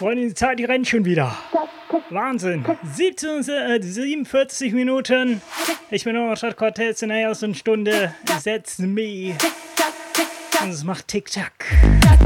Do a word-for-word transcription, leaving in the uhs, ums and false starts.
Freunde, die Zeit, die rennt schon wieder. Wahnsinn. siebzehn, äh, siebenundvierzig Minuten. Ich bin noch Stadt Quartetts in der ersten Stunde. Setz me. Und es macht Tick-Tack.